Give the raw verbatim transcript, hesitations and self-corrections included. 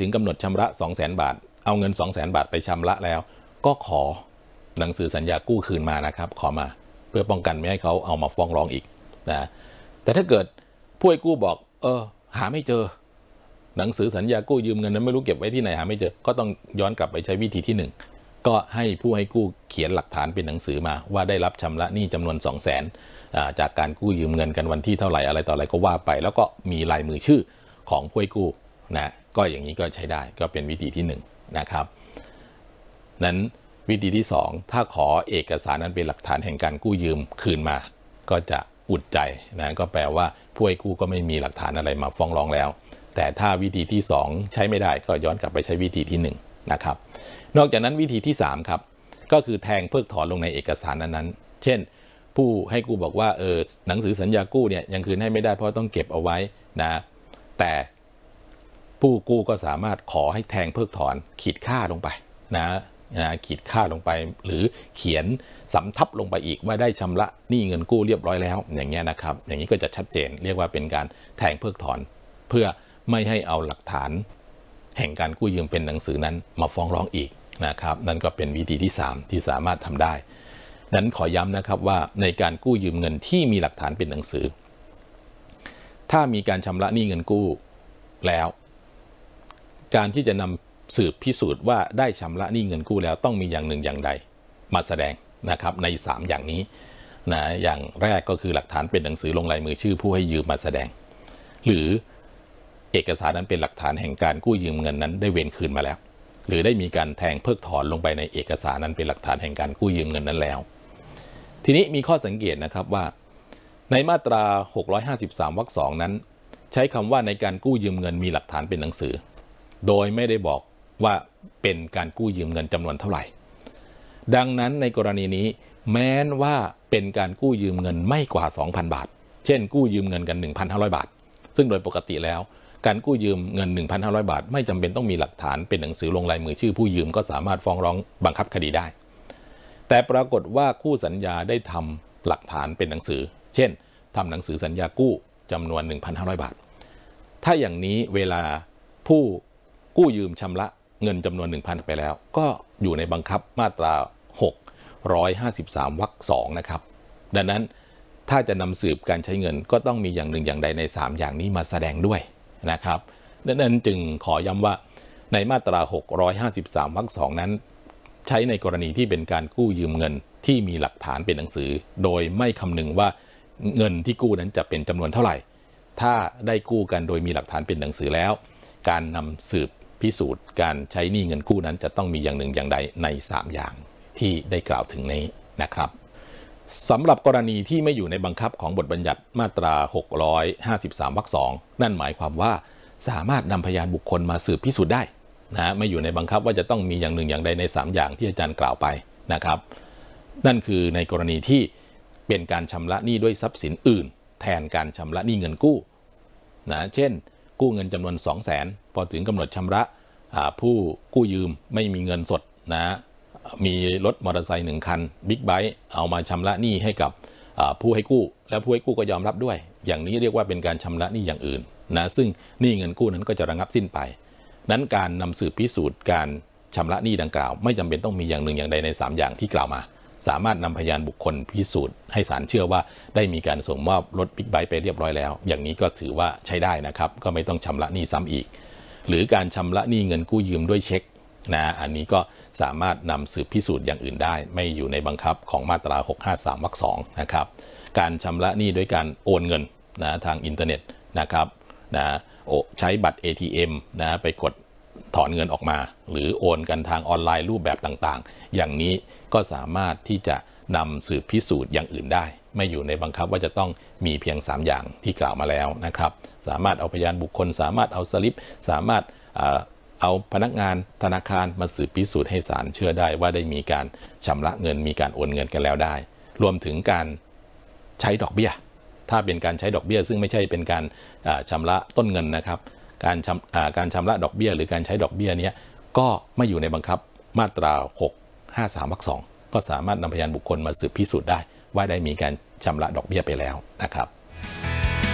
ถึงกำหนดชำระ สองแสน บาทเอาเงิน สองแสน บาทไปชำระแล้วก็ขอหนังสือสัญญากู้คืนมานะครับขอมาเพื่อป้องกันไม่ให้เขาเอามาฟ้องร้องอีกนะแต่ถ้าเกิดผู้ให้กู้บอกเออหาไม่เจอหนังสือสัญญากู้ยืมเงินนั้นไม่รู้เก็บไว้ที่ไหนหาไม่เจอก็ต้องย้อนกลับไปใช้วิธีที่หนึ่งก็ให้ผู้ให้กู้เขียนหลักฐานเป็นหนังสือมาว่าได้รับชำระหนี้จำนวน สองแสน จากการกู้ยืมเงินกันวันที่เท่าไหร่อะไรต่ออะไรก็ว่าไปแล้วก็มีลายมือชื่อของผู้ให้กู้นะก็อย่างนี้ก็ใช้ได้ก็เป็นวิธีที่หนึ่งนะครับนั้นวิธีที่สองถ้าขอเอกสารนั้นเป็นหลักฐานแห่งการกู้ยืมคืนมาก็จะอุ่นใจนะก็แปลว่าผู้ให้กู้ก็ไม่มีหลักฐานอะไรมาฟ้องร้องแล้วแต่ถ้าวิธีที่สองใช้ไม่ได้ก็ย้อนกลับไปใช้วิธีที่หนึ่งนะครับนอกจากนั้นวิธีที่สามครับก็คือแทงเพิกถอนลงในเอกสารนั้นๆเช่นผู้ให้กู้บอกว่าเออหนังสือสัญญากู้เนี่ยยังคืนให้ไม่ได้เพราะต้องเก็บเอาไว้นะแต่ผู้กู้ก็สามารถขอให้แทงเพิกถอนขีดค่าลงไปนะนะขีดค่าลงไปหรือเขียนสำทับลงไปอีกว่าได้ชำระหนี้เงินกู้เรียบร้อยแล้วอย่างเงี้ยนะครับอย่างนี้ก็จะชัดเจนเรียกว่าเป็นการแทงเพิกถอนเพื่อไม่ให้เอาหลักฐานแห่งการกู้ยืมเป็นหนังสือนั้นมาฟ้องร้องอีกนะครับนั่นก็เป็นวิธีที่สามที่สามารถทำได้นั้นขอย้ำนะครับว่าในการกู้ยืมเงินที่มีหลักฐานเป็นหนังสือถ้ามีการชำระหนี้เงินกู้แล้วการที่จะนำสืบพิสูจน์ว่าได้ชำระหนี้เงินกู้แล้วต้องมีอย่างหนึ่งอย่างใดมาแสดงนะครับในสามอย่างนี้นะอย่างแรกก็คือหลักฐานเป็นหนังสือลงลายมือชื่อผู้ให้ยืมมาแสดงหรือเอกสารนั้นเป็นหลักฐานแห่งการกู้ยืมเงินนั้นได้เวรคืนมาแล้วหรือได้มีการแทงเพิกถอนลงไปในเอกสารนั้นเป็นหลักฐานแห่งการกู้ยืมเงินนั้นแล้วทีนี้มีข้อสังเกตนะครับว่าในมาตราหกร้อยห้าสิบสามวรรคสองนั้นใช้คำว่าในการกู้ยืมเงินมีหลักฐานเป็นหนังสือโดยไม่ได้บอกว่าเป็นการกู้ยืมเงินจำนวนเท่าไหร่ดังนั้นในกรณีนี้แม้นว่าเป็นการกู้ยืมเงินไม่กว่า สองพัน บาทเช่นกู้ยืมเงินกัน หนึ่งพันห้าร้อย บาทซึ่งโดยปกติแล้วการกู้ยืมเงิน หนึ่งพันห้าร้อย บาทไม่จำเป็นต้องมีหลักฐานเป็นหนังสือลงลายมือชื่อผู้ยืมก็สามารถฟ้องร้องบังคับคดีได้แต่ปรากฏว่าคู่สัญญาได้ทำหลักฐานเป็นหนังสือเช่นทำหนังสือสัญญากู้จำนวน หนึ่งพันห้าร้อย บาทถ้าอย่างนี้เวลาผู้กู้ยืมชำระเงินจำนวน หนึ่งพัน ไปแล้วก็อยู่ในบังคับมาตราหกร้อยห้าสิบสามวรรคสองนะครับดังนั้นถ้าจะนำสืบการใช้เงินก็ต้องมีอย่างหนึ่งอย่างใดในสามอย่างนี้มาแสดงด้วยนะครับดังนั้นจึงขอย้ำว่าในมาตราหกร้อยห้าสิบสามวรรคสองนั้นใช้ในกรณีที่เป็นการกู้ยืมเงินที่มีหลักฐานเป็นหนังสือโดยไม่คำนึงว่าเงินที่กู้นั้นจะเป็นจำนวนเท่าไหร่ถ้าได้กู้กันโดยมีหลักฐานเป็นหนังสือแล้วการนำสืบพิสูจน์การใช้หนี้เงินกู้นั้นจะต้องมีอย่างหนึ่งอย่างใดในสามอย่างที่ได้กล่าวถึงนี้นะครับสำหรับกรณีที่ไม่อยู่ในบังคับของบทบัญญัติมาตราหกร้อยห้าสิบสามวรรคสองนั่นหมายความว่าสามารถนำพยานบุคคลมาสืบพิสูจน์ได้นะไม่อยู่ในบังคับว่าจะต้องมีอย่างหนึ่งอย่างใดในสามอย่างที่อาจารย์กล่าวไปนะครับนั่นคือในกรณีที่เป็นการชำระหนี้ด้วยทรัพย์สินอื่นแทนการชำระหนี้เงินกู้นะเช่นกู้เงินจำนวน สองแสน พอถึงกำหนดชำระผู้กู้ยืมไม่มีเงินสดนะมีรถมอเตอร์ไซค์หนึ่งคันบิ๊กไบค์เอามาชำระหนี้ให้กับผู้ให้กู้แล้วผู้ให้กู้ก็ยอมรับด้วยอย่างนี้เรียกว่าเป็นการชำระหนี้อย่างอื่นนะซึ่งหนี้เงินกู้นั้นก็จะระงับสิ้นไปนั้นการนำสืบพิสูจน์การชำระหนี้ดังกล่าวไม่จำเป็นต้องมีอย่างหนึ่งอย่างใดในสามอย่างที่กล่าวมาสามารถนำพยานบุคคลพิสูจน์ให้ศาลเชื่อว่าได้มีการส่งมอบรถบิ๊กไบค์ไปเรียบร้อยแล้วอย่างนี้ก็ถือว่าใช้ได้นะครับก็ไม่ต้องชำระหนี้ซ้ำอีกหรือการชำระหนี้เงินกู้ยืมด้วยเช็คนะอันนี้ก็สามารถนำสืบพิสูจน์อย่างอื่นได้ไม่อยู่ในบังคับของมาตราหกร้อยห้าสิบสามวรรคสองนะครับการชำระหนี้ด้วยการโอนเงินนะทางอินเทอร์เน็ตนะครับนะใช้บัตร เอ ที เอ็ม นะไปกดถอนเงินออกมาหรือโอนกันทางออนไลน์รูปแบบต่างๆอย่างนี้ก็สามารถที่จะนำสืบพิสูจน์อย่างอื่นได้ไม่อยู่ในบังคับว่าจะต้องมีเพียงสามอย่างที่กล่าวมาแล้วนะครับสามารถเอาพยานบุคคลสามารถเอาสลิปสามารถเอาพนักงานธนาคารมาสืบพิสูจน์ให้ศาลเชื่อได้ว่าได้มีการชำระเงินมีการโอนเงินกันแล้วได้รวมถึงการใช้ดอกเบี้ยถ้าเป็นการใช้ดอกเบี้ยซึ่งไม่ใช่เป็นการชำระต้นเงินนะครับการชำการชำระดอกเบี้ยหรือการใช้ดอกเบี้ยนี้ก็ไม่อยู่ในบังคับมาตราหกร้อยห้าสิบสามวรรคสองก็สามารถนำพยานบุคคลมาสืบพิสูจน์ได้ว่าได้มีการชำระดอกเบี้ยไปแล้วนะครับ